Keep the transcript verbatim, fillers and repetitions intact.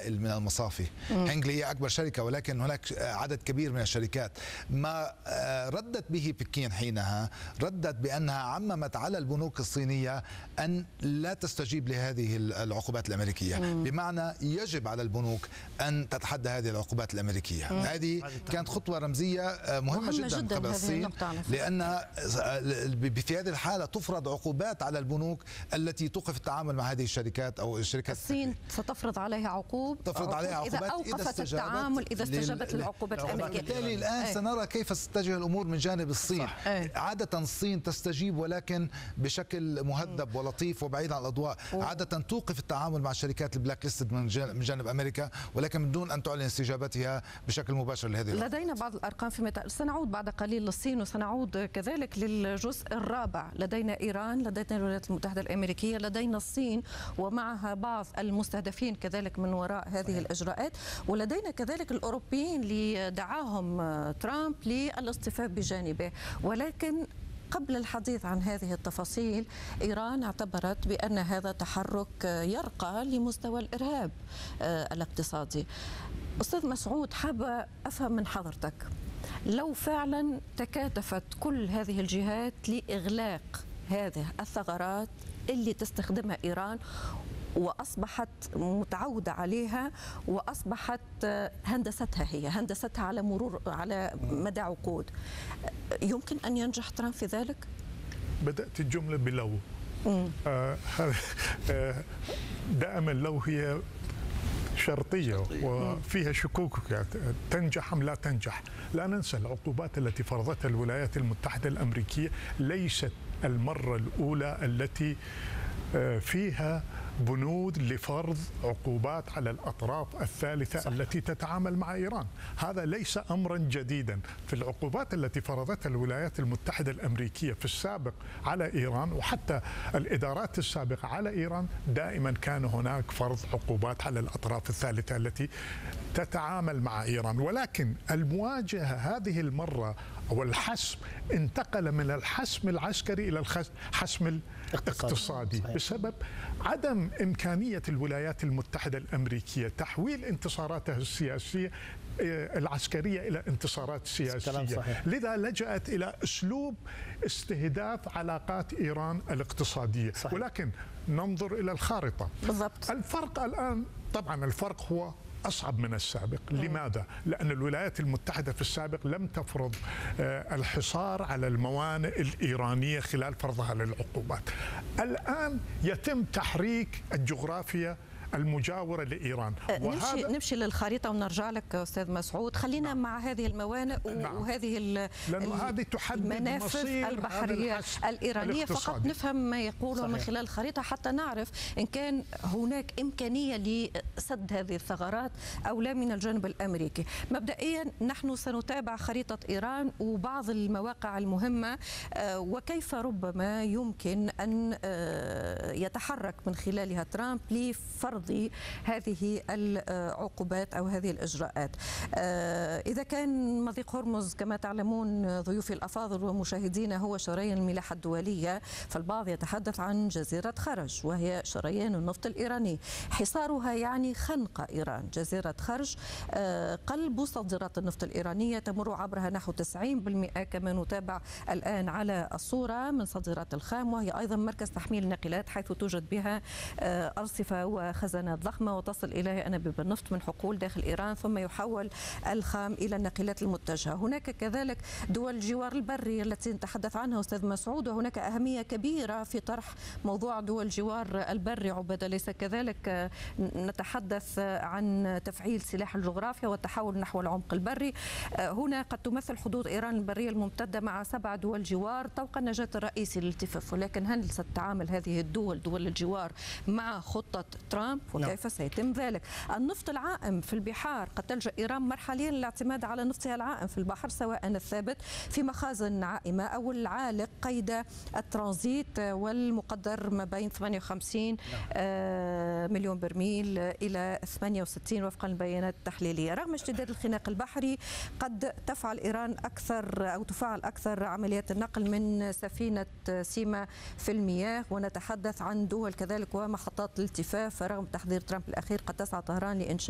هائل من المصافي. هنجلي هي أكبر شركة، ولكن هناك عدد كبير من الشركات. ما ردت به بكين حينها ردت بأنها عممت على البنوك الصينية أن لا تستجيب لهذه العقوبات الأمريكية، مم. بمعنى يجب على البنوك أن تتحدى هذه العقوبات الأمريكية. مم. هذه كانت خطوة رمزية مهمة, مهمة جدا, جداً قبل الصين، لأنها في هذه الحالة تفرض عقوبات على البنوك التي توقف التعامل مع هذه الشركات أو الشركات. الصين ستفرض عليها عقوب تفرض عليها عقوبات إذا أوقفت إذا التعامل إذا استجابت للعقوبات الأمريكية. بالتالي الآن أي. سنرى كيف ستتجه الأمور من جانب الصين. عادة الصين تستجيب ولكن بشكل مهذب ولطيف وبعيد عن الأضواء. أوه. عادة توقف التعامل مع شركات البلاك ليستد من جانب أمريكا، ولكن من دون أن تعلن استجابتها بشكل مباشر لهذه العقوبات. لدينا بعض الأرقام في سنعود بعد قليل للصين وسنعود كذلك للجزء الرابع. لدينا إيران، لدينا الولايات المتحدة الأمريكية، لدينا الصين ومعها بعض المستهدفين كذلك من وراء هذه الإجراءات، ولدينا كذلك الأوروبيين اللي دعاهم ترامب للاصطفاف بجانبه. ولكن قبل الحديث عن هذه التفاصيل، إيران اعتبرت بأن هذا تحرك يرقى لمستوى الإرهاب الاقتصادي. أستاذ مسعود، حابة أفهم من حضرتك، لو فعلا تكاتفت كل هذه الجهات لإغلاق هذه الثغرات اللي تستخدمها إيران وأصبحت متعودة عليها وأصبحت هندستها هي هندستها على مرور على مدى عقود، يمكن أن ينجح ترامب في ذلك؟ بدأت الجملة بلو. آه دائما لو هي شرطية وفيها شكوك، تنجح أم لا تنجح. لا ننسى العقوبات التي فرضتها الولايات المتحدة الأمريكية ليست المرة الأولى التي فيها بنود لفرض عقوبات على الأطراف الثالثة. صح. التي تتعامل مع إيران. هذا ليس أمرا جديدا. في العقوبات التي فرضتها الولايات المتحدة الأمريكية في السابق على إيران وحتى الإدارات السابقة على إيران، دائما كان هناك فرض عقوبات على الأطراف الثالثة التي تتعامل مع إيران. ولكن المواجهة هذه المرة أو الحسم انتقل من الحسم العسكري إلى الحسم الاقتصادي بسبب عدم إمكانية الولايات المتحدة الأمريكية تحويل انتصاراتها السياسية العسكرية إلى انتصارات سياسية. لذا لجأت إلى أسلوب استهداف علاقات إيران الاقتصادية. صحيح. ولكن ننظر إلى الخارطة. بالضبط. الفرق الآن، طبعا الفرق هو أصعب من السابق. لماذا؟ لأن الولايات المتحدة في السابق لم تفرض الحصار على الموانئ الإيرانية خلال فرضها للعقوبات. الآن يتم تحريك الجغرافيا المجاورة لإيران. نمشي نمشي للخريطة ونرجع لك أستاذ مسعود. خلينا نعم. مع هذه الموانئ نعم. وهذه هذه تحدد المنافذ البحرية الإيرانية. فقط نفهم ما يقوله من خلال الخريطة حتى نعرف إن كان هناك إمكانية لسد هذه الثغرات أو لا من الجانب الأمريكي. مبدئيا نحن سنتابع خريطة إيران وبعض المواقع المهمة وكيف ربما يمكن أن يتحرك من خلالها ترامب لفرض هذه العقوبات أو هذه الإجراءات. إذا كان مضيق هرمز كما تعلمون ضيوفي الأفاضل ومشاهدينا هو شريان الملاحة الدولية، فالبعض يتحدث عن جزيرة خرج وهي شريان النفط الإيراني. حصارها يعني خنق إيران. جزيرة خرج قلب صادرات النفط الإيرانية، تمر عبرها نحو تسعين بالمئة كما نتابع الآن على الصورة من صادرات الخام، وهي أيضا مركز تحميل الناقلات حيث توجد بها أرصفة وخزانات ضخمة وتصل إليها أنابيب النفط من حقول داخل إيران، ثم يحول الخام إلى الناقلات المتجهة. هناك كذلك دول الجوار البري التي نتحدث عنها أستاذ مسعود، وهناك أهمية كبيرة في طرح موضوع دول الجوار البري. عبادة ليس كذلك؟ نتحدث عن تفعيل سلاح الجغرافيا والتحول نحو العمق البري. هنا قد تمثل حدود إيران البرية الممتدة مع سبع دول جوار طوق النجاة الرئيسي للالتفاف، ولكن هل ستتعامل هذه الدول دول الجوار مع خطة ترامب وكيف سيتم ذلك؟ النفط العائم في البحار، قد تلجأ إيران مرحليا للاعتماد على نفطها العائم في البحر، سواء الثابت في مخازن عائمة أو العالق قيد الترانزيت، والمقدر ما بين ثمانية وخمسين مليون برميل إلى ثمانية وستين وفقا للبيانات التحليلية. رغم اشتداد الخناق البحري قد تفعل إيران أكثر أو تفعل أكثر عمليات النقل من سفينة سيما في المياه، ونتحدث عن دول كذلك ومحطات الالتفاف. رغم تحذير ترامب الأخير قد تسعى طهران لإنشاء